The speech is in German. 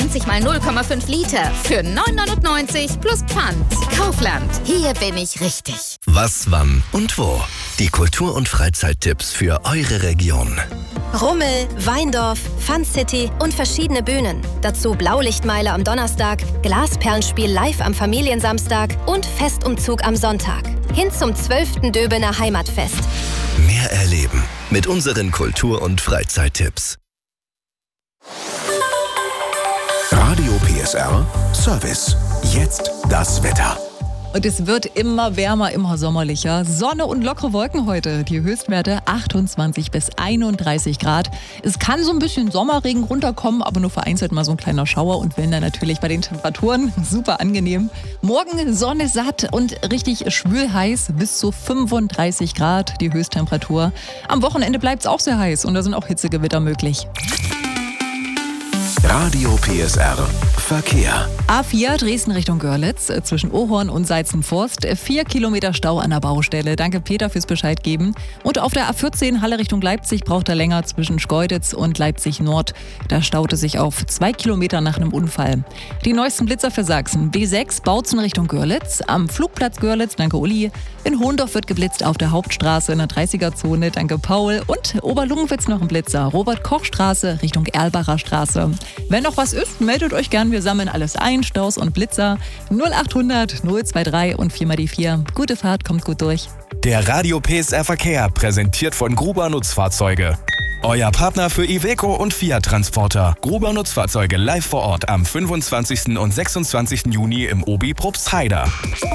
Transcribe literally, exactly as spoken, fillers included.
zwanzig mal null Komma fünf Liter für neun neunundneunzig plus Pfand. Kaufland, hier bin ich richtig. Was, wann und wo? Die Kultur- und Freizeittipps für eure Region. Rummel, Weindorf, Fun City und verschiedene Bühnen. Dazu Blaulichtmeile am Donnerstag, Glasperlenspiel live am Familiensamstag und Festumzug am Sonntag. Hin zum zwölften Döbener Heimatfest. Mehr erleben mit unseren Kultur- und Freizeittipps. Radio P S R Service. Jetzt das Wetter. Und es wird immer wärmer, immer sommerlicher. Sonne und lockere Wolken heute. Die Höchstwerte achtundzwanzig bis einunddreißig Grad. Es kann so ein bisschen Sommerregen runterkommen, aber nur vereinzelt mal so ein kleiner Schauer. Und wenn dann natürlich bei den Temperaturen super angenehm. Morgen Sonne satt und richtig schwülheiß bis zu fünfunddreißig Grad die Höchsttemperatur. Am Wochenende bleibt es auch sehr heiß und da sind auch Hitzegewitter möglich. Radio P S R Verkehr. A vier Dresden Richtung Görlitz äh, zwischen Ohorn und Seizenforst. Vier Kilometer Stau an der Baustelle. Danke Peter fürs Bescheid geben. Und auf der A vierzehn Halle Richtung Leipzig braucht er länger zwischen Schkeuditz und Leipzig Nord. Da staute sich auf zwei Kilometer nach einem Unfall. Die neuesten Blitzer für Sachsen. B sechs Bautzen Richtung Görlitz. Am Flugplatz Görlitz, danke Uli. In Hohendorf wird geblitzt auf der Hauptstraße in der dreißiger-Zone, danke Paul. Und Oberlungenwitz noch ein Blitzer. Robert-Koch-Straße Richtung Erlbacher Straße. Wenn noch was ist, meldet euch gern. Wir sammeln alles ein, Staus und Blitzer. null achthundert null drei und vier mal die vier. Gute Fahrt, kommt gut durch. Der Radio P S R Verkehr, präsentiert von Gruber Nutzfahrzeuge. Euer Partner für Iveco und Fiat Transporter. Gruber Nutzfahrzeuge live vor Ort am fünfundzwanzigsten und sechsundzwanzigsten Juni im Obi Probstheida.